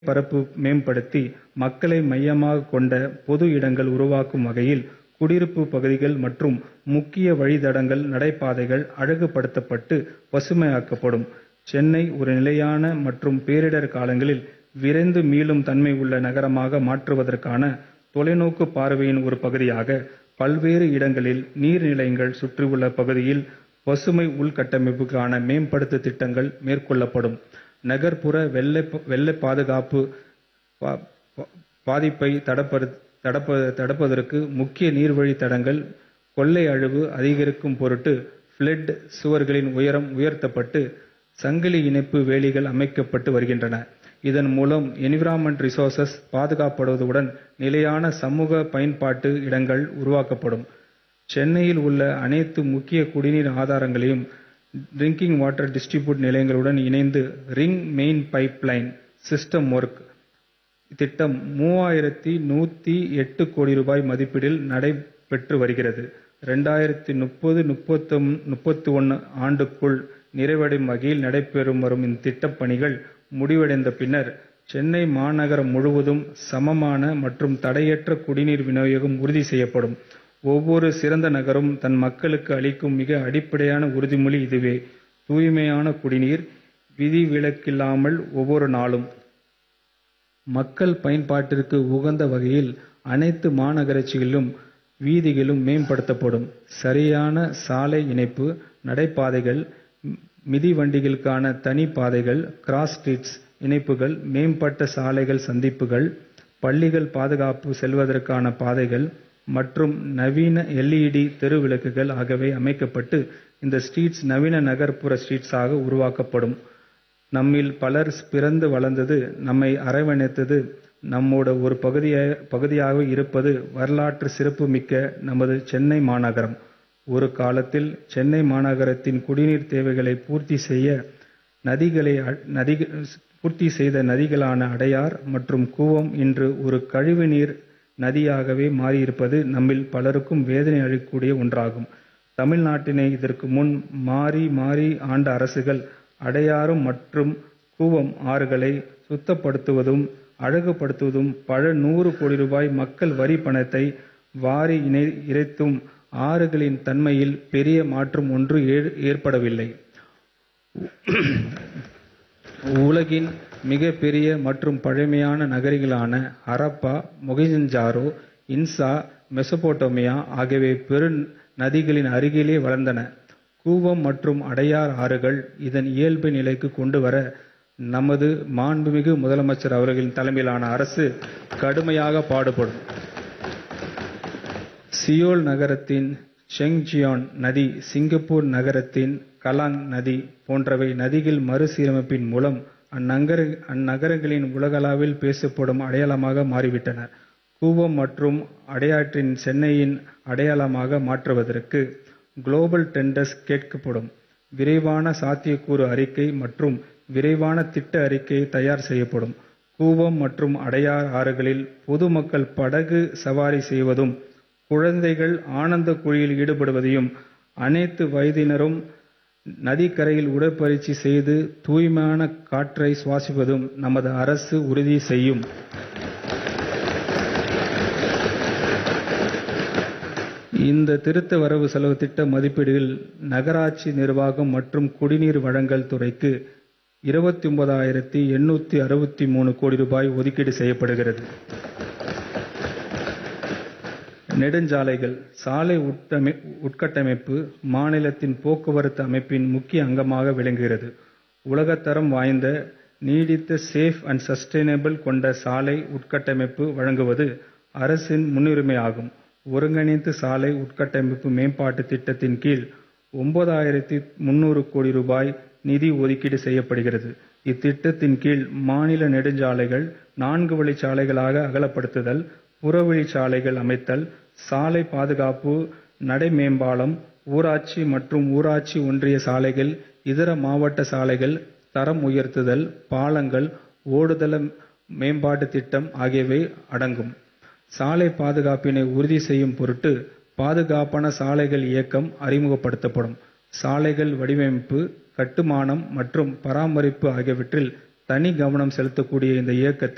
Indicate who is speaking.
Speaker 1: பரப்பு மேம்படுத்தி மக்களை மையமாகக் கொண்ட பொது இடங்கள் உருவாக்கும் வகையில் குடியிருப்பு பகுதிகள் மற்றும் முக்கிய வழித்தடங்கள், நடைபாதைகள் அழகுபடுத்தப்பட்டு பசுமையாக்கப்படும். சென்னை ஒரு நிலையான மற்றும் பேரிடர் காலங்களில் விரைந்து மீளும் தன்மை உள்ள நகரமாக மாற்றுவதற்கான தொலைநோக்கு பார்வையின் ஒரு பகுதியாக பல்வேறு இடங்களில் நீர்நிலைகள் சுற்றியுள்ள பகுதியில் பசுமை உள்கட்டமைப்புக்கான மேம்படுத்து திட்டங்கள் மேற்கொள்ளப்படும். நகர்ப்புற வெள்ள பாதுகாப்பு பாதிப்பை தடுப்பதற்கு முக்கிய நீர்வழித் தடங்கள் கொள்ளை அழிவு அதிகரிக்கும் பொருட்டு ஃபிளட் சுவர்களின் உயரம் உயர்த்தப்பட்டு சங்கிலி இணைப்பு வேலிகள் அமைக்கப்பட்டு வருகின்றன. இதன் மூலம் என்விரான்மென்ட் ரிசோர்சஸ் பாதுகாக்கப்படுவதுடன் நிலையான சமூக பயன்பாட்டு இடங்கள் உருவாக்கப்படும். சென்னையில் உள்ள அனைத்து முக்கிய குடிநீர் ஆதாரங்களையும் ட்ரிங்கிங் வாட்டர் டிஸ்ட்ரிபியூட் நிலையங்களுடன் இணைந்து ring main pipe line system work திட்டம் 3108 கோடி ரூபாய் மதிப்பீட்டில் நடைபெற்று வருகிறது. 2030-31 ஆண்டுக்குள் நிறைவடையும் வகையில் நடைபெறும் வரும் இத்திட்டப் பணிகள் முடிவடைந்த பின்னர் சென்னை மாநகரம் முழுவதும் சமமான மற்றும் தடையற்ற குடிநீர் விநியோகம் உறுதி செய்யப்படும். ஒவ்வொரு சிறந்த நகரும் தன் மக்களுக்கு அளிக்கும் மிக அடிப்படையான உறுதிமொழி இதுவே. தூய்மையான குடிநீர் விதிவிலக்கில்லாமல் ஒவ்வொரு நாளும். மக்கள் பயன்பாட்டிற்கு உகந்த வகையில் அனைத்து மாநகராட்சிகளிலும் வீதிகளும் மேம்படுத்தப்படும். சரியான சாலை இணைப்பு, நடைபாதைகள், மிதிவண்டிகளுக்கான தனி பாதைகள், கிராஸ் ஸ்ட்ரீட்ஸ் இணைப்புகள், மேம்பட்ட சாலைகள் சந்திப்புகள், பள்ளிகள் பாதுகாப்பு செல்வதற்கான பாதைகள் மற்றும் நவீன LED தெரு விளக்குகள் ஆகியவை அமைக்கப்பட்டு இந்த ஸ்ட்ரீட்ஸ் நவீன நகர்ப்புற ஸ்ட்ரீட்ஸாக உருவாக்கப்படும். நம்மில் பலர் பிறந்து வளர்ந்தது, நம்மை அரவணைத்தது, நம்மோட ஒரு பகுதியாக இருப்பது வரலாற்று சிறப்பு மிக்க நமது சென்னை மாநகரம். ஒரு காலத்தில் சென்னை மாநகரத்தின் குடிநீர் தேவைகளை பூர்த்தி செய்த நதிகளான அடையார் மற்றும் கூவம் இன்று ஒரு கழிவுநீர் நதியாகவே மாறியிருப்பது நம்மில் பலருக்கும் வேதனை அளிக்கக்கூடிய ஒன்றாகும். தமிழ்நாட்டினை இதற்கு முன் மாறி ஆண்ட அரசுகள் அடையாறு மற்றும் கூவம் ஆறுகளை சுத்தப்படுத்துவதும் அழகுபடுத்துவதும் பல 100 கோடி ரூபாய் மக்கள் வரி பணத்தை வாரி இறைத்தும் ஆறுகளின் தன்மையில் பெரிய மாற்றம் ஒன்று ஏற்படவில்லை. உலகின் மிக பெரிய மற்றும் பழமையான நகரங்களான ஹரப்பா, மொஹெஞ்சதாரோ, இன்சா, மெசொப்பொட்டேமியா ஆகியவை பெரு நதிகளின் அருகிலே வளர்ந்தன. கூவம் மற்றும் அடையார் ஆறுகள் இதன் இயல்பு நிலைக்கு கொண்டு வர நமது மாண்புமிகு முதலமைச்சர் அவர்களின் தலைமையிலான அரசு கடுமையாக பாடுபடும். சியோல் நகரத்தின் செங்ஜியான் நதி, சிங்கப்பூர் நகரத்தின் கலாங் நதி போன்றவை நதிகள் மறுசீரமைப்பின் மூலம் அந்நகரங்களின் உலகளவில் பேசப்படும் அடையாளமாக மாறிவிட்டன. கூவம் மற்றும் அடையாற்றின் சென்னையின் அடையாளமாக மாற்றுவதற்கு குளோபல் டெண்டர்ஸ் கேட்கப்படும். விரைவான சாத்தியக்கூறு அறிக்கை மற்றும் விரைவான திட்ட அறிக்கை தயார் செய்யப்படும். கூவம் மற்றும் அடையார் ஆறுகளில் பொதுமக்கள் படகு சவாரி செய்வதும், குழந்தைகள் ஆனந்த குழியில் ஈடுபடுவதையும், அனைத்து வயதினரும் நதிக்கரையில் உடற்பயிற்சி செய்து தூய்மையான காற்றை சுவாசிப்பதும் நமது அரசு உறுதி செய்யும். இந்த திருத்த வரவு செலவு திட்ட மதிப்பீடுகள் நகராட்சி நிர்வாகம் மற்றும் குடிநீர் வழங்கல் துறைக்கு 29,863 கோடி ரூபாய் ஒதுக்கீடு செய்யப்படுகிறது. நெடுஞ்சாலைகள். சாலை உட்கட்டமைப்பு மாநிலத்தின் போக்குவரத்து அமைப்பின் முக்கிய அங்கமாக விளங்குகிறது. உலகத்தரம் வாய்ந்த நீடித்த சேஃப் அண்ட் சஸ்டைனபிள் கொண்ட சாலை உட்கட்டமைப்பு வழங்குவது அரசின் முன்னுரிமையாகும். ஒருங்கிணைந்த சாலை உட்கட்டமைப்பு மேம்பாட்டு திட்டத்தின் கீழ் 9,300 கோடி ரூபாய் நிதி ஒதுக்கீடு செய்யப்படுகிறது. இத்திட்டத்தின் கீழ் மாநில நெடுஞ்சாலைகள் 4 வழிச்சாலைகளாக அகலப்படுத்துதல், புறவழிச்சாலைகள் அமைத்தல், சாலை பாதுகாப்பு, நடை மேம்பாலம், ஊராட்சி மற்றும் ஊராட்சி ஒன்றிய சாலைகள், இதர மாவட்ட சாலைகள் தரம் உயர்த்துதல், பாலங்கள், ஓடுதள மேம்பாட்டு திட்டம் ஆகியவை அடங்கும். சாலை பாதுகாப்பினை உறுதி செய்யும் பொருட்டு பாதுகாப்பான சாலைகள் இயக்கம் அறிமுகப்படுத்தப்படும். சாலைகள் வடிவமைப்பு, கட்டுமானம் மற்றும் பராமரிப்பு ஆகியவற்றில் தனி கவனம் செலுத்தக்கூடிய இந்த இயக்கத்தில்